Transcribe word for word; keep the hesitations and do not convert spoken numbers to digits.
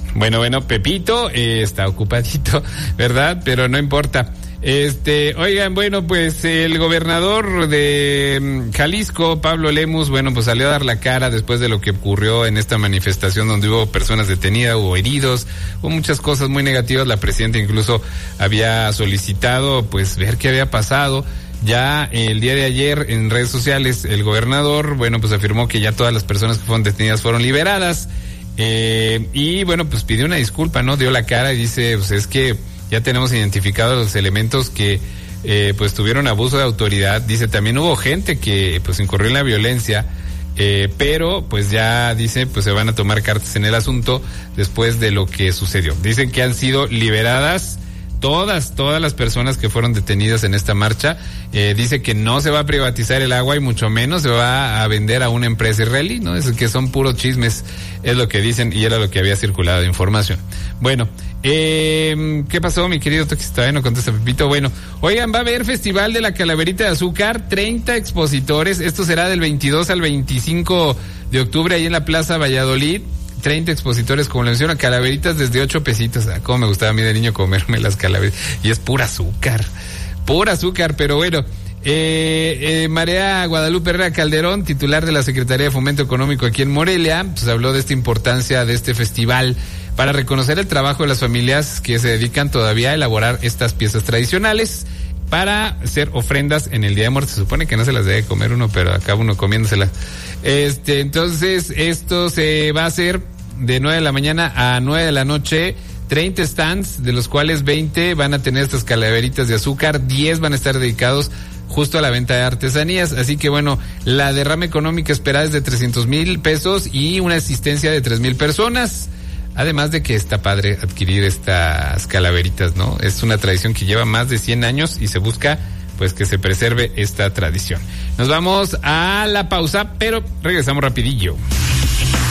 Bueno, bueno, Pepito eh, está ocupadito, ¿verdad? Pero no importa. Este, oigan, bueno, pues el gobernador de Jalisco, Pablo Lemus, bueno, pues salió a dar la cara después de lo que ocurrió en esta manifestación donde hubo personas detenidas, hubo heridos, hubo muchas cosas muy negativas. La presidenta incluso había solicitado, pues, ver qué había pasado. Ya el día de ayer en redes sociales el gobernador, bueno, pues afirmó que ya todas las personas que fueron detenidas fueron liberadas, eh, y bueno, pues pidió una disculpa, ¿no? Dio la cara y dice, pues es que ya tenemos identificados los elementos que eh, pues tuvieron abuso de autoridad. Dice, también hubo gente que pues incurrió en la violencia, eh, pero pues ya dice, pues se van a tomar cartas en el asunto después de lo que sucedió. Dicen que han sido liberadas todas, todas las personas que fueron detenidas en esta marcha. Eh, dice que no se va a privatizar el agua y mucho menos se va a vender a una empresa israelí, ¿no? Es que son puros chismes, es lo que dicen y era lo que había circulado de información. Bueno, eh, ¿qué pasó, mi querido Toquis? Todavía no contesta Pepito. Bueno, oigan, va a haber Festival de la Calaverita de Azúcar, treinta expositores. Esto será del veintidós al veinticinco de octubre ahí en la Plaza Valladolid. treinta expositores, como le menciono, calaveritas desde ocho pesitos. Ah, cómo me gustaba a mí de niño comerme las calaveritas. Y es pura azúcar, pura azúcar, pero bueno. Eh, eh, María Guadalupe Herrera Calderón, titular de la Secretaría de Fomento Económico aquí en Morelia, pues habló de esta importancia de este festival para reconocer el trabajo de las familias que se dedican todavía a elaborar estas piezas tradicionales para hacer ofrendas en el Día de Muertos. Se supone que no se las debe comer uno, pero acaba uno comiéndoselas. Este, entonces, esto se va a hacer de nueve de la mañana a nueve de la noche, treinta stands, de los cuales veinte van a tener estas calaveritas de azúcar, diez van a estar dedicados justo a la venta de artesanías. Así que bueno, la derrama económica esperada es de trescientos mil pesos y una asistencia de tres mil personas. Además de que está padre adquirir estas calaveritas, ¿no? Es una tradición que lleva más de cien años y se busca, pues, que se preserve esta tradición. Nos vamos a la pausa, pero regresamos rapidillo.